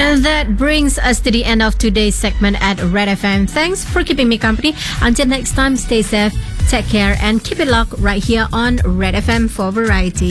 And that brings us to the end of today's segment at Red FM. Thanks for keeping me company. Until next time, stay safe, take care, and keep it locked right here on Red FM for variety.